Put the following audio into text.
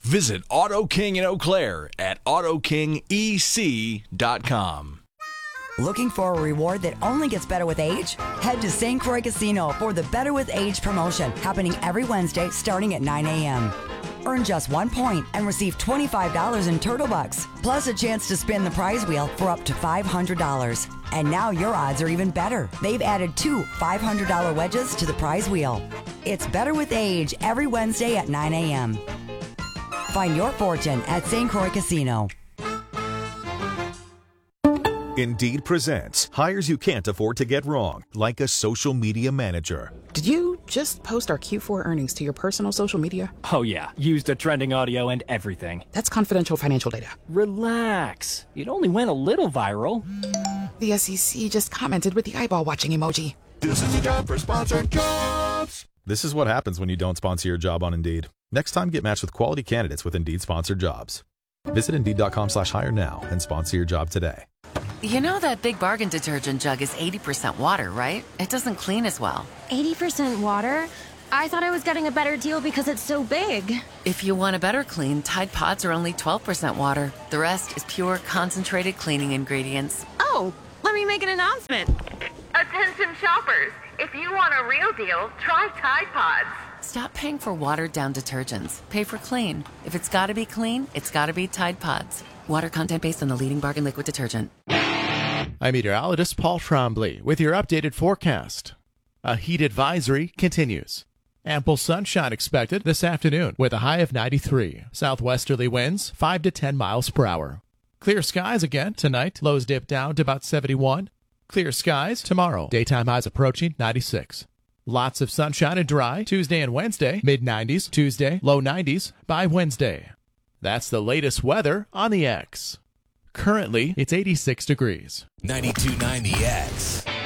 Visit Auto King in Eau Claire at AutoKingEC.com. Looking for a reward that only gets better with age? Head to St. Croix Casino for the Better with Age promotion, happening every Wednesday starting at 9 a.m. Earn just 1 point and receive $25 in Turtle Bucks, plus a chance to spin the prize wheel for up to $500. And now your odds are even better. They've added 2 $500 wedges to the prize wheel. It's Better with Age every Wednesday at 9 a.m. Find your fortune at St. Croix Casino. Indeed presents hires you can't afford to get wrong, like a social media manager. Did you just post our Q4 earnings to your personal social media? Oh yeah, used the trending audio and everything. That's confidential financial data. Relax. It only went a little viral. The SEC just commented with the eyeball watching emoji. This is a job for sponsored jobs. This is what happens when you don't sponsor your job on Indeed. Next time, get matched with quality candidates with Indeed sponsored jobs. Visit Indeed.com/hire now and sponsor your job today. You know that Big Bargain detergent jug is 80% water, right? It doesn't clean as well. 80% water? I thought I was getting a better deal because it's so big. If you want a better clean, Tide Pods are only 12% water. The rest is pure, concentrated cleaning ingredients. Oh, let me make an announcement. Attention shoppers, if you want a real deal, try Tide Pods. Stop paying for watered-down detergents. Pay for clean. If it's gotta be clean, it's gotta be Tide Pods. Water content based on the leading bargain liquid detergent. I'm meteorologist Paul Trombley with your updated forecast. A heat advisory continues. Ample sunshine expected this afternoon with a high of 93. Southwesterly winds 5 to 10 miles per hour. Clear skies again tonight. Lows dip down to about 71. Clear skies tomorrow. Daytime highs approaching 96. Lots of sunshine and dry Tuesday and Wednesday. Mid-90s Tuesday, low 90s by Wednesday. That's the latest weather on the X. Currently, it's 86 degrees. 92.9 The X.